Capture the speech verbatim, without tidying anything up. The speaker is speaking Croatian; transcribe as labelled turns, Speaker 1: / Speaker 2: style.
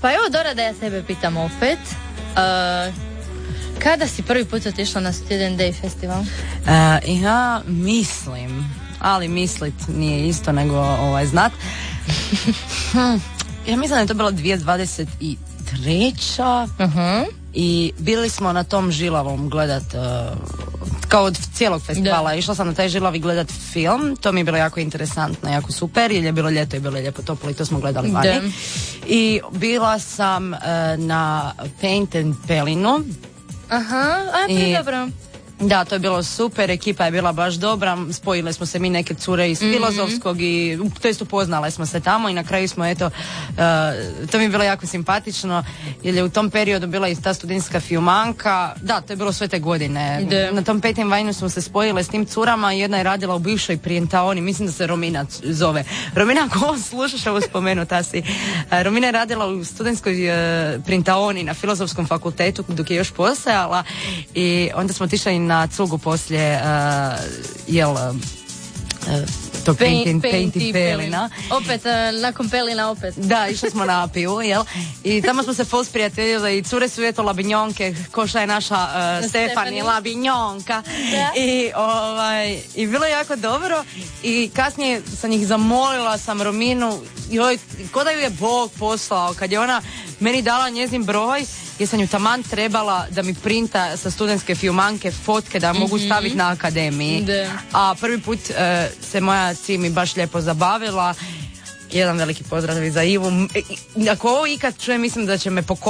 Speaker 1: Pa evo Dora, da ja tebe pitam opet. Uh, kada si prvi put otišla na Student Day festival?
Speaker 2: Uh, ja mislim, ali mislit nije isto nego ovaj, znat. Ja mislim da je to bilo dvije tisuće dvadeset treća
Speaker 1: Uh-huh.
Speaker 2: i bili smo na tom žilavom gledat uh, kao od cijelog festivala. Da. Išla sam na taj žilavi gledat film, to mi je bilo jako interesantno, jako super, jer je bilo ljeto i bilo je lijepo toplo i to smo gledali vani. Da. I bila sam uh, na Paint and Pelinu.
Speaker 1: Aha, a ti dobro.
Speaker 2: Da, to je bilo super, ekipa je bila baš dobra, spojile smo se mi neke cure iz mm-hmm. filozofskog i to jest upoznale smo se tamo i na kraju smo eto, uh, to mi je bilo jako simpatično jer je u tom periodu bila i ta studentska filmanka, da, to je bilo sve te godine. De. Na tom petim vajnu smo se spojile s tim curama, jedna je radila u bivšoj Prijentaoni, mislim da se Romina zove. Romina, ako slušaš ovo spomenuta si. Uh, Romina je radila u studentskoj uh, Prijentaoni na Filozofskom fakultetu dok je još postojala i onda smo otišli na cugu poslije uh, jel uh, to paint, paint, paint i pelina.
Speaker 1: Opet, uh, nakon pelina opet.
Speaker 2: Da, išli smo na apiju, jel? I tamo smo se ful sprijateljili i cure su eto labinjonke, ko šta je naša uh, Stefani, labinjonka. Da. I, ovaj, i bilo je jako dobro i kasnije sam ih zamolila, sam Rominu, joj, ko da ju je Bog poslao, kad je ona meni dala njezin broj, jer sam ju taman trebala da mi printa sa studentske filmanke fotke da mogu mm-hmm. staviti na akademiji. De. A prvi put uh, se moja ci mi baš lijepo zabavila. Jedan veliki pozdrav i za Ivu. Ako ovo ikad čujem, mislim da će me pokoriti.